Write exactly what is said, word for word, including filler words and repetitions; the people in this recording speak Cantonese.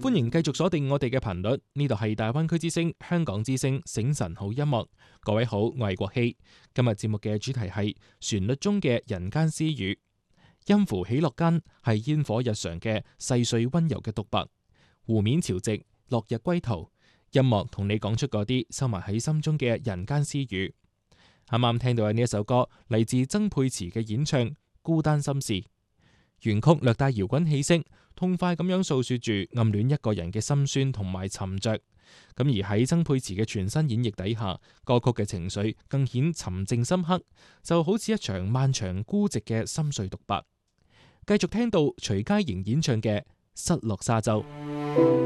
歡迎繼續鎖定我哋嘅頻率，呢度係大灣區之聲、香港之聲醒晨好音樂。各位好，我係國希。今日節目嘅主題係旋律中嘅人間私語，音符喜樂間係煙火日常嘅細碎溫柔嘅獨白。湖面潮汐，落日歸途，音樂同你講出嗰啲收埋喺心中嘅人間私語。啱啱聽到嘅呢一首歌嚟自曾沛慈嘅演唱《孤單心事》，原曲略帶搖滾氣息，痛快咁樣訴說住暗戀一個人嘅心酸同埋沉着。咁而喺曾沛慈嘅全新演繹底下，歌曲嘅情緒更顯沉靜深刻，就好似一場漫長孤寂嘅心碎獨白。繼續聽到徐佳瑩演唱嘅《失落沙洲》。